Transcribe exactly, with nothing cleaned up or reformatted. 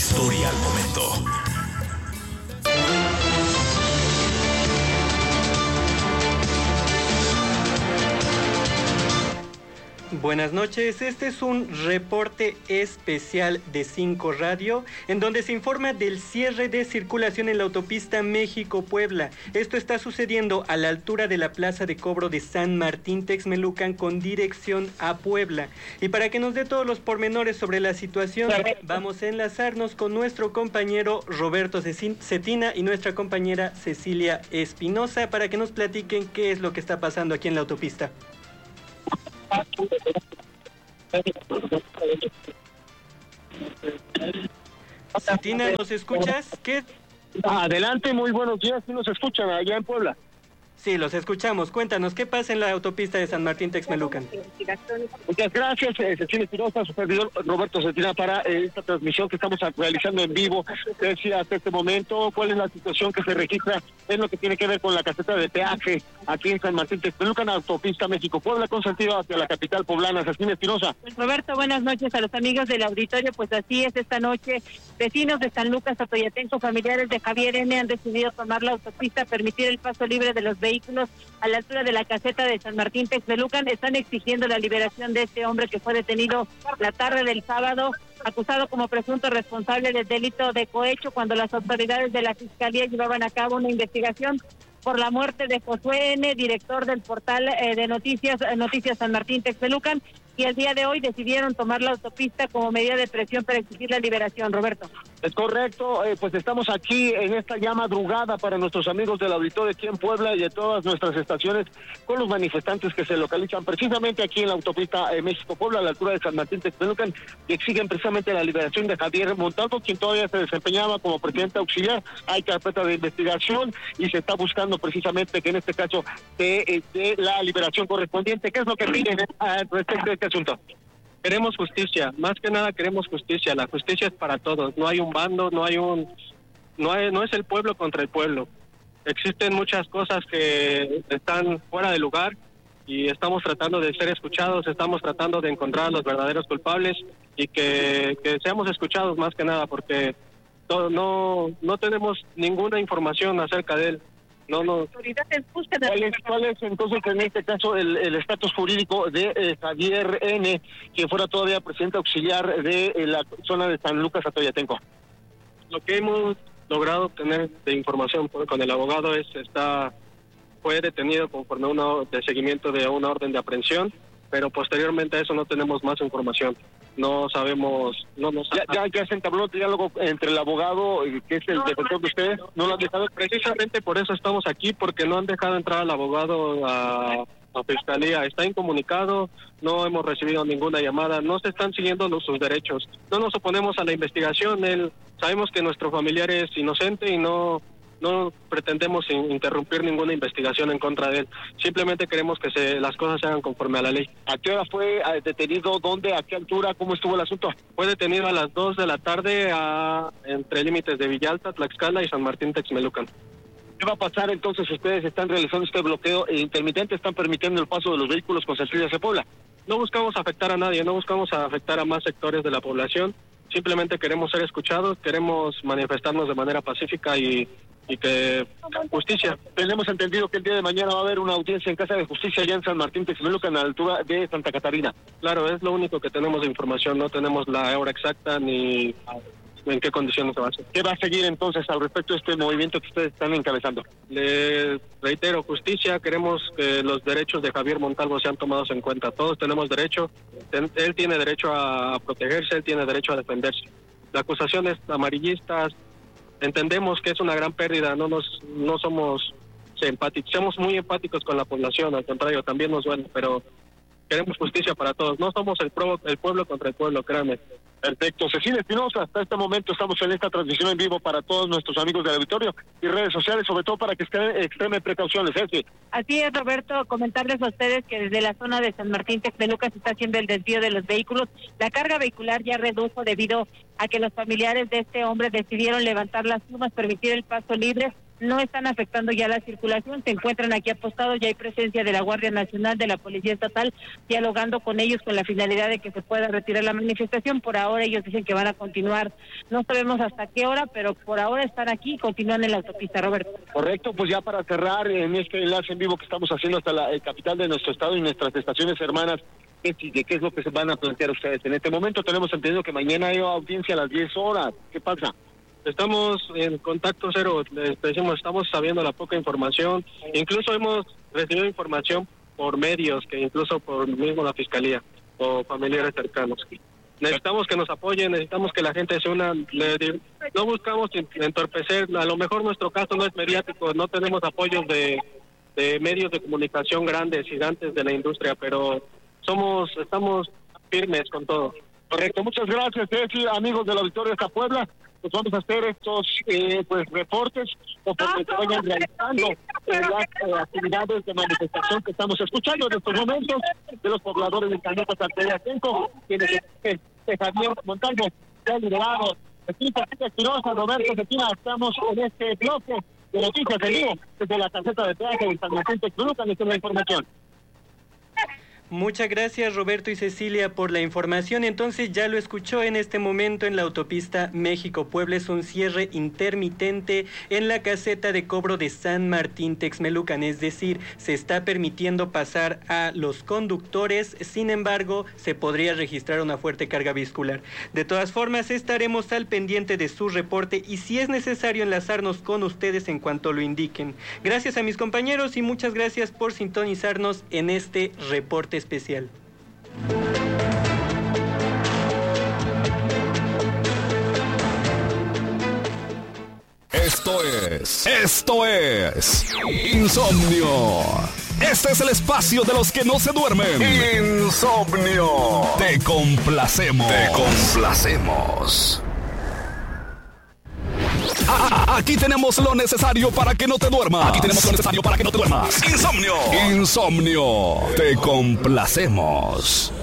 historia al momento. Buenas noches, este es un reporte especial de cinco Radio, en donde se informa del cierre de circulación en la autopista México-Puebla. Esto está sucediendo a la altura de la plaza de cobro de San Martín Texmelucan con dirección a Puebla. Y para que nos dé todos los pormenores sobre la situación, vamos a enlazarnos con nuestro compañero Roberto Cetina y nuestra compañera Cecilia Espinosa para que nos platiquen qué es lo que está pasando aquí en la autopista. Cetina, ¿nos escuchas? ¿Qué? Adelante, muy buenos días. ¿Sí nos escuchan allá en Puebla? Sí, los escuchamos. Cuéntanos, ¿qué pasa en la autopista de San Martín Texmelucan? Muchas gracias, eh, Cecilia Espinosa, su servidor Roberto Cetina, para eh, esta transmisión que estamos realizando en vivo. Decía hasta este momento, ¿cuál es la situación que se registra en lo que tiene que ver con la caseta de peaje aquí en San Martín Texmelucan, autopista México-Puebla, con sentido hacia la capital poblana? Cecilia Espinosa. Roberto, buenas noches a los amigos del auditorio. Pues así es, esta noche vecinos de San Lucas, Atoyatenco, familiares de Javier N. han decidido tomar la autopista, permitir el paso libre de los vehículos vehículos a la altura de la caseta de San Martín Texmelucan. Están exigiendo la liberación de este hombre que fue detenido la tarde del sábado, acusado como presunto responsable del delito de cohecho, cuando las autoridades de la Fiscalía llevaban a cabo una investigación por la muerte de Josué N., director del portal eh, de noticias Noticias San Martín Texmelucan, y el día de hoy decidieron tomar la autopista como medida de presión para exigir la liberación. Roberto. Es correcto, eh, pues estamos aquí en esta ya madrugada para nuestros amigos del auditorio aquí en Puebla y de todas nuestras estaciones con los manifestantes que se localizan precisamente aquí en la autopista eh, México-Puebla a la altura de San Martín Texmelucan, que exigen precisamente la liberación de Javier Montalvo, quien todavía se desempeñaba como presidente auxiliar. Hay carpeta de investigación y se está buscando precisamente que en este caso de, de la liberación correspondiente. ¿Qué es lo que piden eh, respecto a este asunto? Queremos justicia, más que nada queremos justicia. La justicia es para todos, no hay un bando, no hay un, no hay, no es el pueblo contra el pueblo. Existen muchas cosas que están fuera de lugar y estamos tratando de ser escuchados, estamos tratando de encontrar a los verdaderos culpables y que, que seamos escuchados más que nada, porque no, no, no tenemos ninguna información acerca de él. No, no. ¿Cuál es, cuál es entonces en este caso el el estatus jurídico de eh, Javier N., quien fuera todavía presidente auxiliar de eh, la zona de San Lucas, Atoyatenco? Lo que hemos logrado obtener de información por, con el abogado es está fue detenido conforme a uno de seguimiento de una orden de aprehensión, pero posteriormente a eso no tenemos más información. No sabemos, no nos ya, ya, ya se entabló el diálogo entre el abogado, que es el no, defensor de ustedes, no lo han dejado. Precisamente por eso estamos aquí, porque no han dejado entrar al abogado a, a fiscalía. Está incomunicado, no hemos recibido ninguna llamada, no se están siguiendo los, sus derechos. No nos oponemos a la investigación, él, sabemos que nuestro familiar es inocente y no no pretendemos in, interrumpir ninguna investigación en contra de él. Simplemente queremos que se las cosas se hagan conforme a la ley. ¿A qué hora fue eh, detenido? ¿Dónde? ¿A qué altura? ¿Cómo estuvo el asunto? Fue detenido a las dos de la tarde a, entre límites de Villalta, Tlaxcala y San Martín Texmelucan. ¿Qué va a pasar entonces? Ustedes están realizando este bloqueo intermitente, están permitiendo el paso de los vehículos con sentido hacia Puebla. No buscamos afectar a nadie, no buscamos afectar a más sectores de la población. Simplemente queremos ser escuchados, queremos manifestarnos de manera pacífica y y que justicia. Tenemos entendido que el día de mañana va a haber una audiencia en Casa de Justicia allá en San Martín Texmelucan, a la altura de Santa Catarina. Claro, es lo único que tenemos de información, no tenemos la hora exacta ni en qué condiciones se va a hacer. ¿Qué va a seguir entonces al respecto de este movimiento que ustedes están encabezando? Le reitero, justicia, queremos que los derechos de Javier Montalvo sean tomados en cuenta. Todos tenemos derecho, él tiene derecho a protegerse, él tiene derecho a defenderse. La acusación es amarillista. Entendemos que es una gran pérdida, no nos no somos empáticos, somos muy empáticos con la población, al contrario, también nos duele, pero queremos justicia para todos, no somos el, pro, el pueblo contra el pueblo, créanme. Perfecto. Cecilia Espinosa, hasta este momento estamos en esta transmisión en vivo para todos nuestros amigos del auditorio y redes sociales, sobre todo para que extremen precauciones. ¿eh? Así es, Roberto, comentarles a ustedes que desde la zona de San Martín Texmelucan se está haciendo el desvío de los vehículos. La carga vehicular ya redujo debido a que los familiares de este hombre decidieron levantar las plumas, permitir el paso libre no están afectando ya la circulación, se encuentran aquí apostados, ya hay presencia de la Guardia Nacional, de la Policía Estatal, dialogando con ellos con la finalidad de que se pueda retirar la manifestación. Por ahora ellos dicen que van a continuar, no sabemos hasta qué hora, pero por ahora están aquí y continúan en la autopista, Roberto. Correcto, pues ya para cerrar en este enlace en vivo que estamos haciendo hasta la eh, capital de nuestro estado y nuestras estaciones hermanas, ¿de qué es lo que se van a plantear ustedes? En este momento tenemos entendido que mañana hay audiencia a las diez horas, ¿qué pasa? Estamos en contacto cero, les decimos, estamos sabiendo la poca información, incluso hemos recibido información por medios, que incluso por mismo la Fiscalía o familiares cercanos. Necesitamos que nos apoyen, necesitamos que la gente se una, le, no buscamos entorpecer, a lo mejor nuestro caso no es mediático, no tenemos apoyos de, de medios de comunicación grandes, gigantes de la industria, pero somos, estamos firmes con todo. Correcto, muchas gracias, Ceci, amigos del auditorio de esta Puebla. Pues vamos a hacer estos eh, pues reportes conforme se vayan realizando eh, las eh, actividades de manifestación que estamos escuchando en estos momentos de los pobladores de Cañuelas Atoyatenco, quienes eh, eh, Javier Montalvo se ha liderado. Equipo Espinosa, Roberto Cetina, estamos en este bloque de noticias en vivo desde la tarjeta de peaje de San Martín Texmelucan. Esta es la información. Muchas gracias Roberto y Cecilia por la información. Entonces ya lo escuchó, en este momento en la autopista México-Puebla es un cierre intermitente en la caseta de cobro de San Martín Texmelucan, es decir, se está permitiendo pasar a los conductores, sin embargo se podría registrar una fuerte carga vehicular. De todas formas estaremos al pendiente de su reporte y si es necesario enlazarnos con ustedes en cuanto lo indiquen. Gracias a mis compañeros y muchas gracias por sintonizarnos en este reporte especial. Esto es, esto es Insomnio. Este es el espacio de los que no se duermen. Insomnio. Te complacemos. Te complacemos. Ah, aquí tenemos lo necesario para que no te duermas. Aquí tenemos lo necesario para que no te duermas. Insomnio. Insomnio. Te complacemos.